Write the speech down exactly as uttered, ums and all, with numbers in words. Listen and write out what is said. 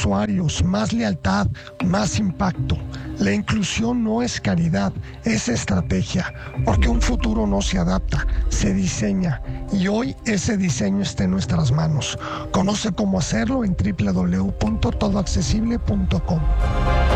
usuarios, más lealtad, más impacto. La inclusión no es caridad, es estrategia, porque un futuro no se adapta, se diseña, y hoy ese diseño está en nuestras manos. Conoce cómo hacerlo en doble u doble u doble u punto todo accesible punto com.